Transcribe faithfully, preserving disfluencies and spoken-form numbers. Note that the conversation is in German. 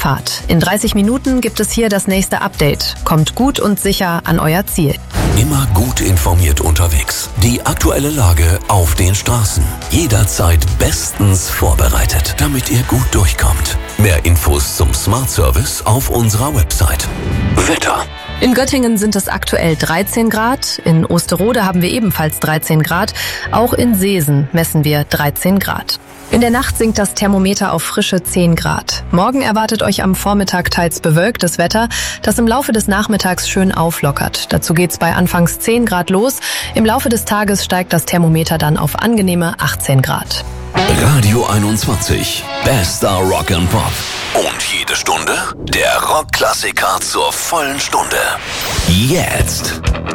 Fahrt. In dreißig Minuten gibt es hier das nächste Update. Kommt gut und sicher an euer Ziel. Immer gut informiert unterwegs. Die aktuelle Lage auf den Straßen. Jederzeit bestens vorbereitet, damit ihr gut durchkommt. Mehr Infos zum Smart Service auf unserer Website. Wetter. In Göttingen sind es aktuell dreizehn Grad, in Osterode haben wir ebenfalls dreizehn Grad, auch in Seesen messen wir dreizehn Grad. In der Nacht sinkt das Thermometer auf frische zehn Grad. Morgen erwartet euch am Vormittag teils bewölktes Wetter, das im Laufe des Nachmittags schön auflockert. Dazu geht's bei anfangs zehn Grad los. Im Laufe des Tages steigt das Thermometer dann auf angenehme achtzehn Grad. Radio einundzwanzig. Bester Rock and Pop. Und jede Stunde der Rockklassiker zur vollen Stunde. Jetzt.